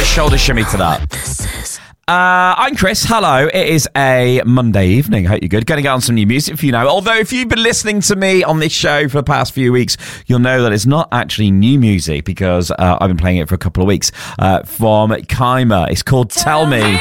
a shoulder shimmy to that. I'm Chris. Hello. It is a Monday evening. Hope you're good. Going to get on some new music for you now. Although if you've been listening to me on this show for the past few weeks, you'll know that it's not actually new music because I've been playing it for a couple of weeks from Kyma. It's called Tell Me.